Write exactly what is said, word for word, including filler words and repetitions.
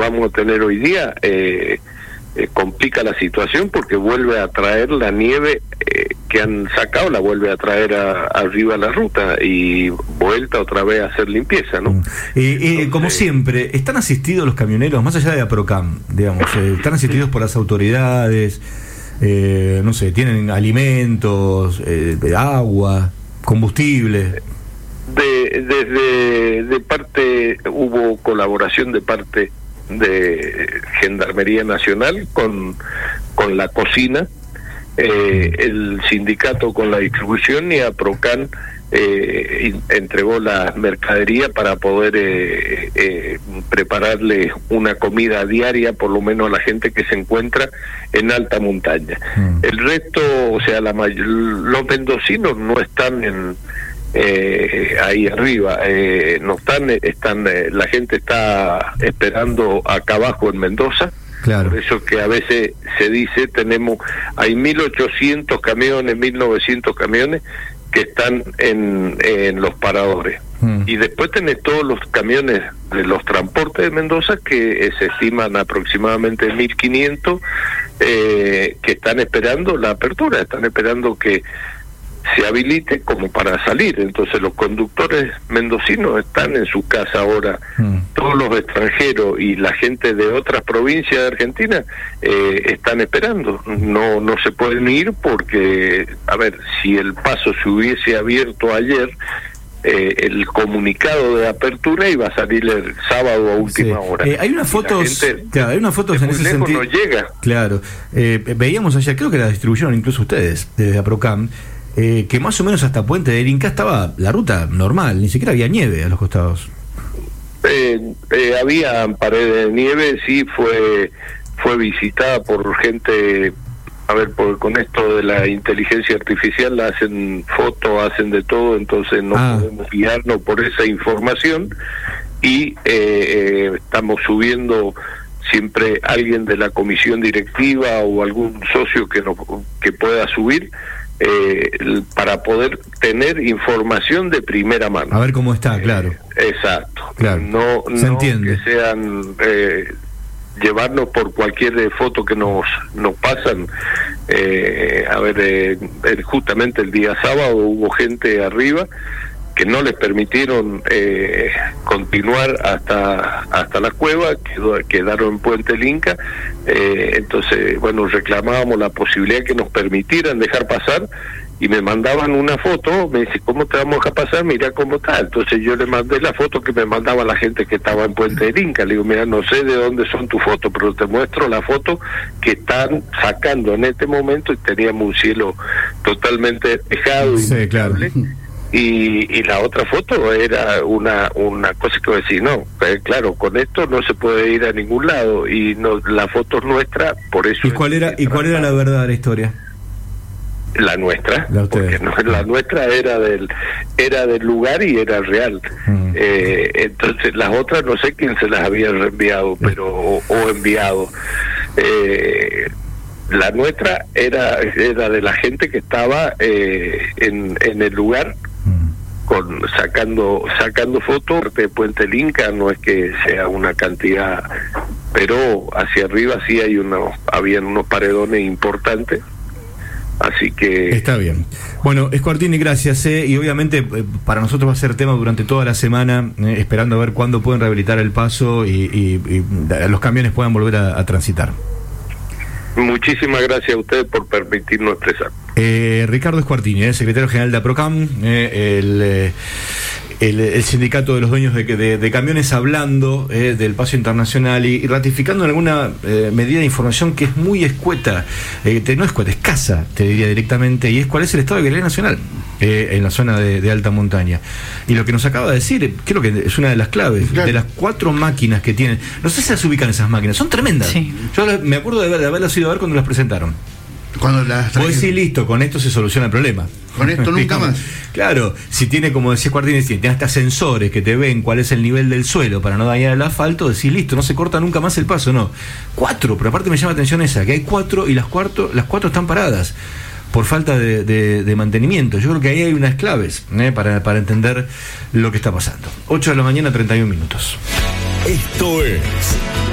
vamos a tener hoy día, eh, eh, complica la situación porque vuelve a traer la nieve eh, que han sacado, la vuelve a traer a, arriba a la ruta y vuelta otra vez a hacer limpieza, ¿no? Eh, eh, Entonces, como siempre, ¿están asistidos los camioneros, más allá de APROCAM, digamos, eh, están asistidos por las autoridades, eh, no sé, tienen alimentos, eh, agua, combustible? De, desde de parte, hubo colaboración de parte de Gendarmería Nacional con, con la cocina, eh, el sindicato con la distribución, y APROCAM eh, entregó la mercadería para poder eh, eh, prepararle una comida diaria, por lo menos a la gente que se encuentra en alta montaña. Mm. El resto, o sea, la mayor, los mendocinos no están en Eh, ahí arriba, eh, no están, están eh, la gente está esperando acá abajo en Mendoza. Claro. Por eso que a veces se dice, tenemos, hay mil ochocientos camiones, mil novecientos camiones que están en, en los paradores. Hmm. Y después tenés todos los camiones de los transportes de Mendoza que eh, se estiman aproximadamente mil quinientos eh, que están esperando la apertura, están esperando que se habilite como para salir. Entonces los conductores mendocinos están en su casa ahora. Mm. Todos los extranjeros y la gente de otras provincias de Argentina eh, están esperando. No no se pueden ir porque, a ver, si el paso se hubiese abierto ayer, eh, el comunicado de apertura iba a salir el sábado a última sí. hora. Eh, hay unas fotos, claro, hay unas fotos en ese sentido. No llega. Claro. Eh, veíamos ayer, creo que la distribuyeron incluso ustedes desde APROCAM. Eh, que más o menos hasta Puente del Inca estaba la ruta normal, ni siquiera había nieve a los costados. Eh, eh, había paredes de nieve, sí, fue fue visitada por gente, a ver, por, con esto de la inteligencia artificial hacen fotos, hacen de todo, entonces no ah. podemos guiarnos por esa información y eh, eh, estamos subiendo siempre alguien de la comisión directiva o algún socio que, no, que pueda subir, Eh, para poder tener información de primera mano. A ver cómo está, claro. Eh, exacto. Claro. No, Se no entiende. que sean eh, llevarnos por cualquier foto que nos nos pasan. Eh, a ver, eh, justamente el día sábado hubo gente arriba que no les permitieron eh, continuar hasta hasta la cueva, quedó, quedaron en Puente del Inca, eh, entonces, bueno, reclamábamos la posibilidad que nos permitieran dejar pasar, y me mandaban una foto, me dice, ¿cómo te vamos a dejar pasar? Mira cómo está. Entonces yo le mandé la foto que me mandaba la gente que estaba en Puente del Inca, le digo, mira, no sé de dónde son tus fotos, pero te muestro la foto que están sacando en este momento, y teníamos un cielo totalmente despejado. Sí, claro. Y, y la otra foto era una una cosa que voy a decir, no, eh, claro, con esto no se puede ir a ningún lado, y no, la foto es nuestra, por eso... ¿Y cuál era y cuál era la verdad de la historia? La nuestra, la porque no, la nuestra era del era del lugar y era real. Mm. Eh, entonces las otras no sé quién se las había reenviado, pero o, o enviado. Eh, la nuestra era era de la gente que estaba eh, en en el lugar, con sacando sacando fotos de Puente del Inca. No es que sea una cantidad, pero hacia arriba sí hay unos habían unos paredones importantes, así que está bien. Bueno, Esquartini, gracias, eh, y obviamente eh, para nosotros va a ser tema durante toda la semana, eh, esperando a ver cuándo pueden rehabilitar el paso y, y, y los camiones puedan volver a, a transitar. Muchísimas gracias a ustedes por permitirnos expresar. Eh, Ricardo Esquartini, eh, secretario general de APROCAM, eh, el, eh, el, el sindicato de los dueños de, de, de camiones, hablando eh, del paso internacional y, y ratificando en alguna eh, medida de información que es muy escueta, eh, te, no escueta, escasa, te diría directamente, y es cuál es el estado de vialidad nacional eh, en la zona de, de alta montaña. Y lo que nos acaba de decir, creo que es una de las claves, claro, de las cuatro máquinas que tienen. No sé si las ubican esas máquinas, son tremendas. Sí. Yo me acuerdo de, de haberlas ido a ver cuando las presentaron. Cuando las Vos decís, listo, con esto se soluciona el problema. Con esto nunca más. Claro, si tiene, como decía Esquartini, tiene hasta sensores que te ven cuál es el nivel del suelo para no dañar el asfalto, decís, listo, no se corta nunca más el paso, no. Cuatro, pero aparte me llama la atención esa, que hay cuatro y las cuatro, las cuatro están paradas por falta de, de, de mantenimiento. Yo creo que ahí hay unas claves ¿eh? para, para entender lo que está pasando. ocho de la mañana, treinta y un minutos. Esto es